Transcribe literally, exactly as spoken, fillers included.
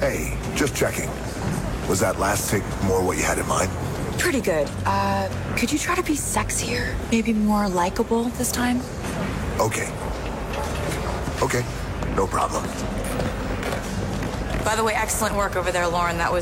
Hey, just checking. Was that last take more what you had in mind? Pretty good. Uh, could you try to be sexier? Maybe more likable this time? Okay. Okay, no problem. By the way, excellent work over there, Lauren. That was